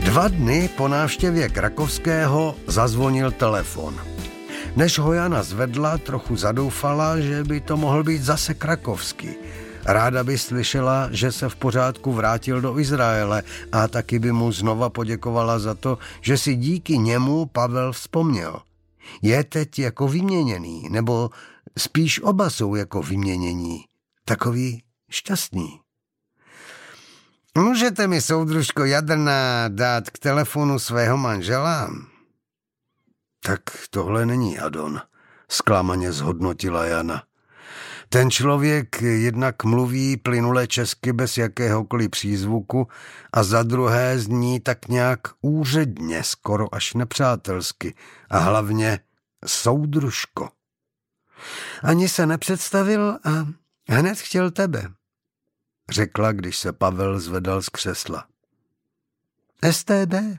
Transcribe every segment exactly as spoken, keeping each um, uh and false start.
Dva dny po návštěvě Krakovského zazvonil telefon. Než ho Jana zvedla, trochu zadoufala, že by to mohl být zase Krakovský. Ráda by slyšela, že se v pořádku vrátil do Izraele a taky by mu znova poděkovala za to, že si díky němu Pavel vzpomněl. Je teď jako vyměněný, nebo spíš oba jsou jako vyměnění. Takový šťastný. Můžete mi, soudružko Jadrná, dát k telefonu svého manžela? Tak tohle není Adon, zklamaně zhodnotila Jana. Ten člověk jednak mluví plynule česky bez jakéhokoliv přízvuku a za druhé zní tak nějak úředně, skoro až nepřátelsky a hlavně soudružko. Ani se nepředstavil a hned chtěl tebe, řekla, když se Pavel zvedal z křesla. S T B.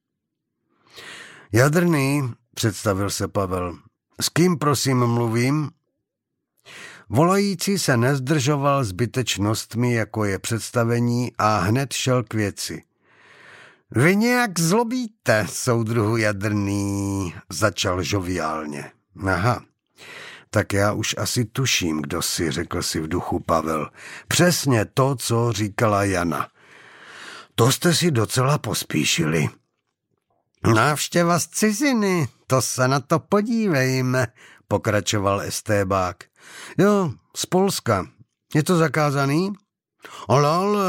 Jadrný, představil se Pavel. S kým prosím mluvím? Volající se nezdržoval zbytečnostmi, jako je představení, a hned šel k věci. Vy nějak zlobíte, soudruhu Jadrný, začal žoviálně. Aha, tak já už asi tuším, kdo si, řekl si v duchu Pavel. Přesně to, co říkala Jana. To jste si docela pospíšili. Návštěva z ciziny, to se na to podívejme, pokračoval estébák. Jo, z Polska. Je to zakázaný? Ale, ale,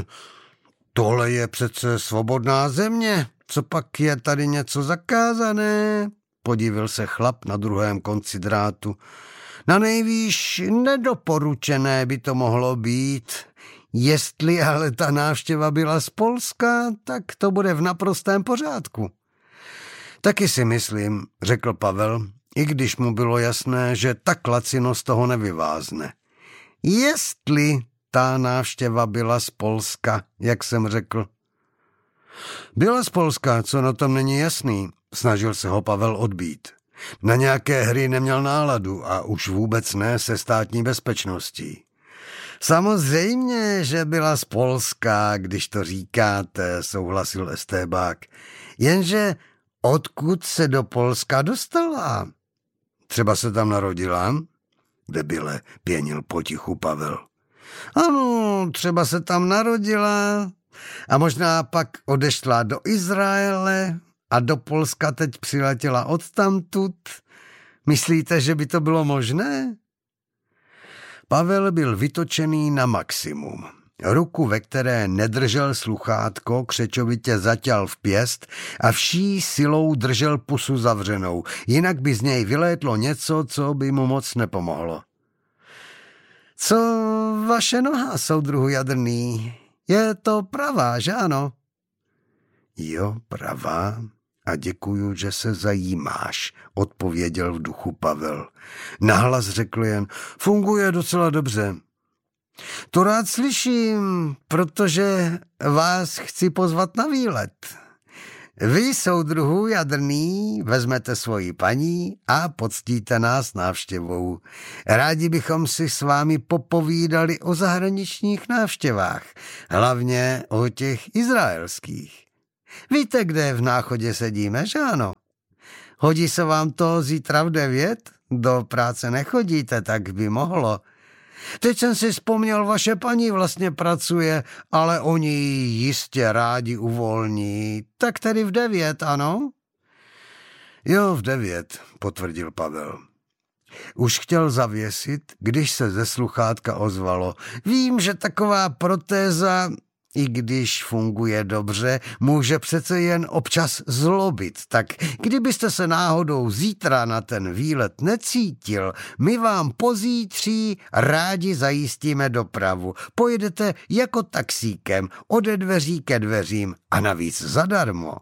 tohle je přece svobodná země. Co pak je tady něco zakázané? Podívil se chlap na druhém konci drátu. Na nejvýš nedoporučené by to mohlo být. Jestli ale ta návštěva byla z Polska, tak to bude v naprostém pořádku. Taky si myslím, řekl Pavel, i když mu bylo jasné, že tak lacino z toho nevyvázne. Jestli ta návštěva byla z Polska, jak jsem řekl. Byla z Polska, co na tom není jasný, snažil se ho Pavel odbít. Na nějaké hry neměl náladu a už vůbec ne se státní bezpečností. Samozřejmě, že byla z Polska, když to říkáte, souhlasil estébák. Jenže odkud se do Polska dostala? Třeba se tam narodila? Debile, pěnil potichu Pavel. Ano, třeba se tam narodila a možná pak odešla do Izraele a do Polska teď přiletěla odtamtud. Myslíte, že by to bylo možné? Pavel byl vytočený na maximum. Ruku, ve které nedržel sluchátko, křečovitě zaťal v pěst a vší silou držel pusu zavřenou, jinak by z něj vylétlo něco, co by mu moc nepomohlo. Co vaše noha, soudruhu Jadrný? Je to pravá, že ano? Jo, pravá. A děkuju, že se zajímáš, odpověděl v duchu Pavel. Nahlas řekl jen, funguje docela dobře. To rád slyším, protože vás chci pozvat na výlet. Vy, soudruhu Jadrný, vezmete svoji paní a poctíte nás návštěvou. Rádi bychom si s vámi popovídali o zahraničních návštěvách, hlavně o těch izraelských. Víte, kde v Náchodě sedíme, že ano? Hodí se vám to zítra v devět? Do práce nechodíte, tak by mohlo. Teď jsem si vzpomněl, vaše paní vlastně pracuje, ale oni ji jistě rádi uvolní. Tak tedy v devět, ano? Jo, v devět, potvrdil Pavel. Už chtěl zavěsit, když se ze sluchátka ozvalo. Vím, že taková protéza, i když funguje dobře, může přece jen občas zlobit. Tak kdybyste se náhodou zítra na ten výlet necítil, my vám pozítří rádi zajistíme dopravu. Pojedete jako taxíkem ode dveří ke dveřím a navíc zadarmo.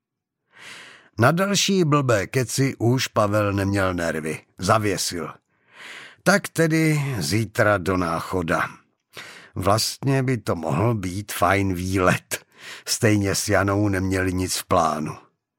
Na další blbé keci už Pavel neměl nervy. Zavěsil. Tak tedy zítra do Náchoda. Vlastně by to mohl být fajn výlet. Stejně s Janou neměli nic v plánu.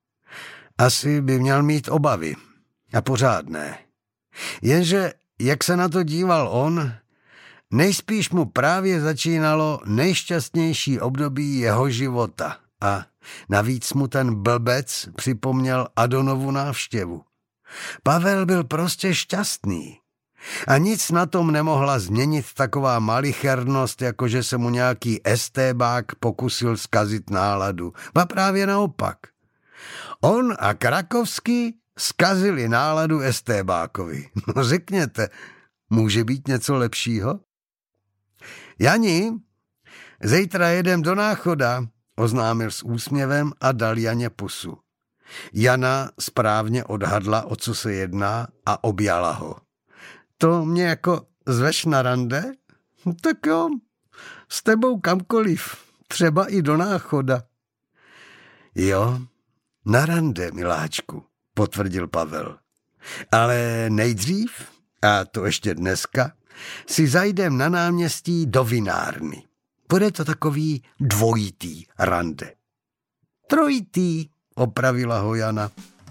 Asi by měl mít obavy. A pořádné. Jenže, jak se na to díval on, nejspíš mu právě začínalo nejšťastnější období jeho života. A navíc mu ten blbec připomněl Adonovu návštěvu. Pavel byl prostě šťastný. A nic na tom nemohla změnit taková malichernost, jako že se mu nějaký estébák pokusil zkazit náladu. A právě naopak. On a Krakovský zkazili náladu estébákovi. No řekněte, může být něco lepšího? Jani, zítra jedem do Náchoda, oznámil s úsměvem a dal Janě pusu. Jana správně odhadla, o co se jedná, a objala ho. To mě jako zveš na rande? Tak jo, s tebou kamkoliv, třeba i do Náchoda. Jo, na rande, miláčku, potvrdil Pavel. Ale nejdřív, a to ještě dneska, si zajdem na náměstí do vinárny. Bude to takový dvojitý rande. Trojitý, opravila ho Jana.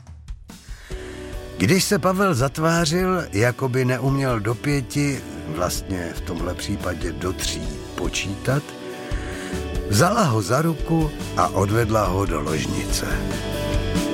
Když se Pavel zatvářil, jako by neuměl do pěti, vlastně v tomhle případě do tří počítat, vzala ho za ruku a odvedla ho do ložnice.